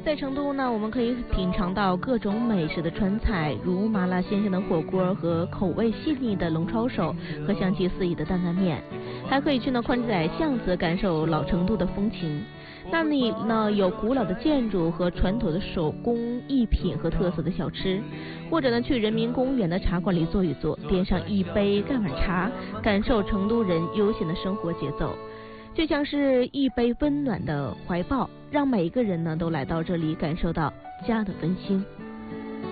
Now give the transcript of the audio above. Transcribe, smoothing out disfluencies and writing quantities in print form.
在成都呢，我们可以品尝到各种美食的川菜，如麻辣鲜香的火锅和口味细腻的龙抄手和香气四溢的担担面，还可以去宽窄巷子感受老成都的风情。那里呢有古老的建筑和传统的手工艺品和特色的小吃，或者呢去人民公园的茶馆里坐一坐，点上一杯盖碗茶，感受成都人悠闲的生活节奏，就像是一杯温暖的怀抱，让每一个人呢都来到这里感受到家的温馨。